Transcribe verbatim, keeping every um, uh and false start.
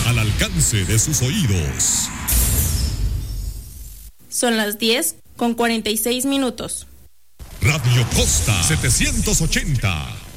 al alcance de sus oídos. Son las diez con cuarenta y seis minutos. Radio Costa setecientos ochenta.